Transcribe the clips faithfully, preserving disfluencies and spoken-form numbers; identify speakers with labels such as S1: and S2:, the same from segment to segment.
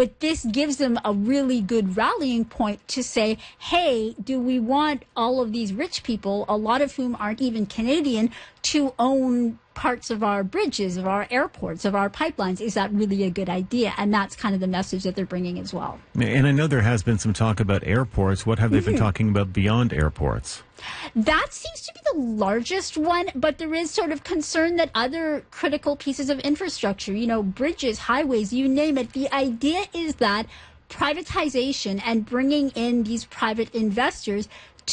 S1: But this gives them a really good rallying point to say, hey, do we want all of these rich people, a lot of whom aren't even Canadian, to own parts of our bridges, of our airports, of our pipelines? Is that really a good idea? And that's kind of the message that they're bringing as well.
S2: And I know there has been some talk about airports. What have they been
S1: Mm-hmm.
S2: talking about beyond airports?
S1: That seems to be the largest one, but there is sort of concern that other critical pieces of infrastructure, you know, bridges, highways, you name it, the idea is that privatization and bringing in these private investors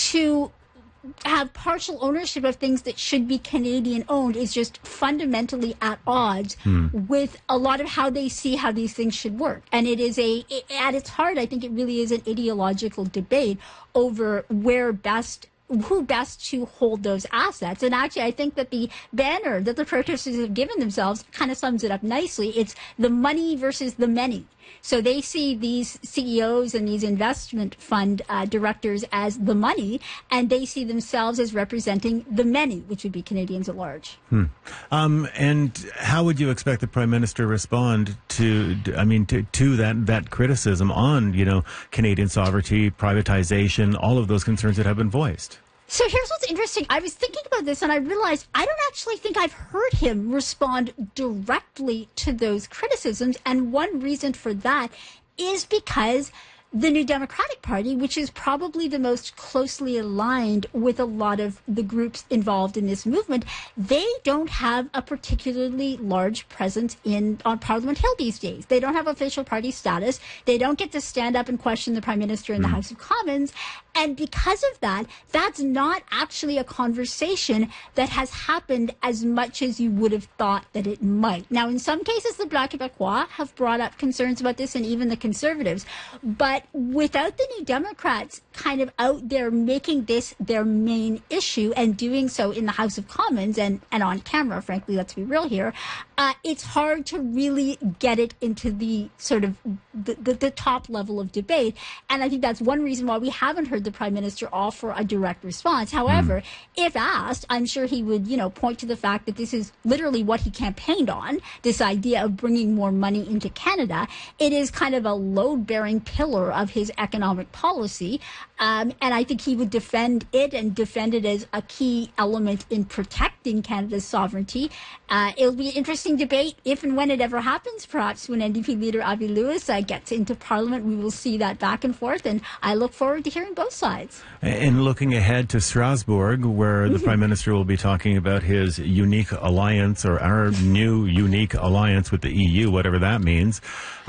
S1: to have partial ownership of things that should be Canadian owned is just fundamentally at odds hmm. with a lot of how they see how these things should work. And it is a, at its heart, I think it really is an ideological debate over where best who best to hold those assets. And actually, I think that the banner that the protesters have given themselves kind of sums it up nicely. It's the money versus the many. So they see these C E Os and these investment fund uh, directors as the money, and they see themselves as representing the many, which would be Canadians at large.
S2: Hmm. Um, and how would you expect the Prime Minister to respond to, I mean, to, to that, that criticism on, you know, Canadian sovereignty, privatization, all of those concerns that have been voiced?
S1: So here's what's interesting. I was thinking about this and I realized I don't actually think I've heard him respond directly to those criticisms. And one reason for that is because the New Democratic Party, which is probably the most closely aligned with a lot of the groups involved in this movement, they don't have a particularly large presence in on Parliament Hill these days. They don't have official party status. They don't get to stand up and question the Prime Minister in mm. the House of Commons. And because of that, that's not actually a conversation that has happened as much as you would have thought that it might. Now, in some cases, the Bloc Québécois have brought up concerns about this, and even the Conservatives. But without the New Democrats kind of out there making this their main issue and doing so in the House of Commons and, and on camera, frankly, let's be real here, uh, it's hard to really get it into the sort of the, the, the top level of debate. And I think that's one reason why we haven't heard the Prime Minister offer a direct response. However, mm. if asked, I'm sure he would, you know, point to the fact that this is literally what he campaigned on, this idea of bringing more money into Canada. It is kind of a load-bearing pillar of his economic policy. Um, and I think he would defend it and defend it as a key element in protecting Canada's sovereignty. Uh, it'll be an interesting debate if and when it ever happens. Perhaps when N D P leader Avi Lewis uh, gets into Parliament, we will see that back and forth. And I look forward to hearing both sides.
S2: And looking ahead to Strasbourg, where the Prime Minister will be talking about his unique alliance, or our new unique alliance with the E U, whatever that means.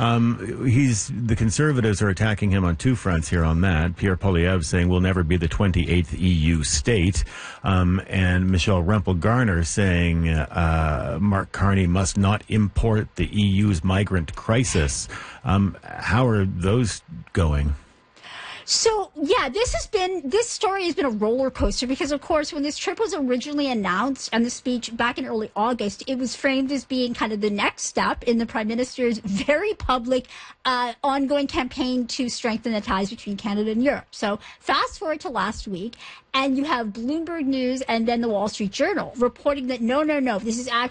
S2: Um, he's the Conservatives are attacking him on two fronts here on that. Pierre Poilievre saying we'll never be the twenty-eighth E U state, um, and Michelle Rempel-Garner saying uh, Mark Carney must not import the E U's migrant crisis. Um, how are those going?
S1: So, yeah, this has been, this story has been a roller coaster because, of course, when this trip was originally announced and the speech back in early August, it was framed as being kind of the next step in the Prime Minister's very public, uh, ongoing campaign to strengthen the ties between Canada and Europe. So, fast forward to last week, and you have Bloomberg News and then the Wall Street Journal reporting that no, no, no, this is actually